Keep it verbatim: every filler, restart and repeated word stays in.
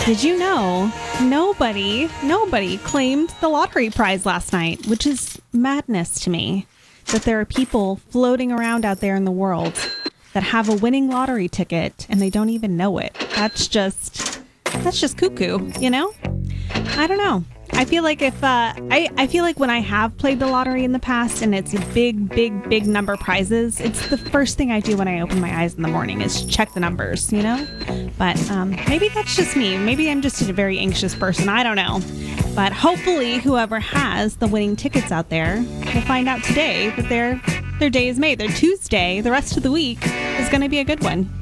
Did you know nobody, nobody claimed the lottery prize last night, which is madness to me, that there are people floating around out there in the world that have a winning lottery ticket and they don't even know it. That's just, that's just cuckoo, you know? I don't know. I feel like if, uh, I, I feel like when I have played the lottery in the past and it's big, big, big number prizes, it's the first thing I do when I open my eyes in the morning is check the numbers, you know? But um, maybe that's just me. Maybe I'm just a very anxious person. I don't know. But hopefully whoever has the winning tickets out there will find out today that their, their day is made. Their Tuesday, the rest of the week, is going to be a good one.